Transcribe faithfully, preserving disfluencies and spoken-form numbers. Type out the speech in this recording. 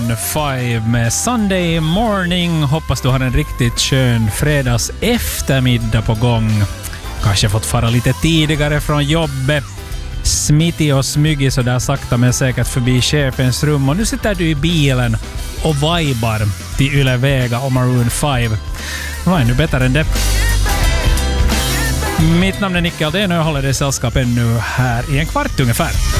Maroon five med Sunday Morning. Hoppas du har en riktigt skön fredags eftermiddag på gång. Kanske fått fara lite tidigare från jobbet. Smittig och smyggig så där sakta men säkert förbi chefens rum. Och nu sitter du i bilen och vibar till Yle Vega och Maroon five. Vad är nu bättre än det? Mitt namn är Nicke Aldén och jag håller dig sällskap ännu här i en kvart ungefär.